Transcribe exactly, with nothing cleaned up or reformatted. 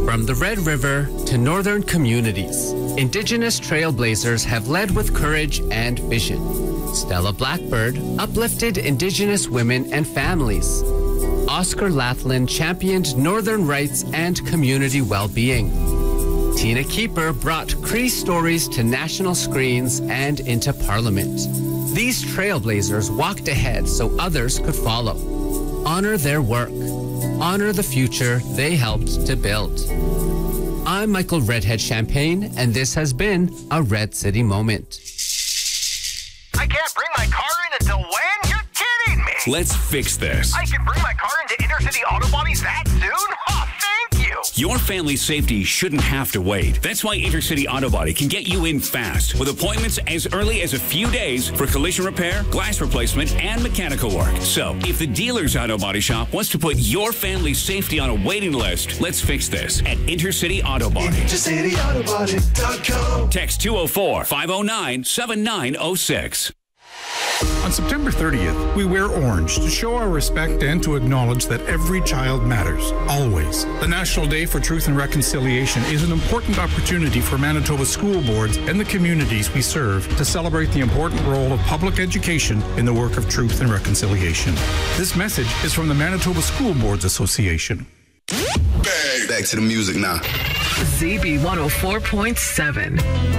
From the Red River to northern communities, Indigenous trailblazers have led with courage and vision. Stella Blackbird uplifted Indigenous women and families. Oscar Lathland championed northern rights and community well-being. Tina Keeper brought Cree stories to national screens and into Parliament. These trailblazers walked ahead so others could follow. Honor their work. Honor the future they helped to build. I'm Michael Redhead Champagne, and this has been a Red City Moment. I can't bring my car in until when? You're kidding me! Let's fix this. I can bring my car into Intercity Auto Bodies that soon? Oh, thank you! Your family's safety shouldn't have to wait. That's why Intercity Auto Body can get you in fast with appointments as early as a few days for collision repair, glass replacement, and mechanical work. So, if the dealer's auto body shop wants to put your family's safety on a waiting list, let's fix this at Intercity Auto Body. Intercity Auto Body dot com. Text two oh four, five oh nine, seven nine oh six. On September thirtieth, we wear orange to show our respect and to acknowledge that every child matters, always. The National Day for Truth and Reconciliation is an important opportunity for Manitoba school boards and the communities we serve to celebrate the important role of public education in the work of truth and reconciliation. This message is from the Manitoba School Boards Association. Back to the music now. Z B one oh four point seven.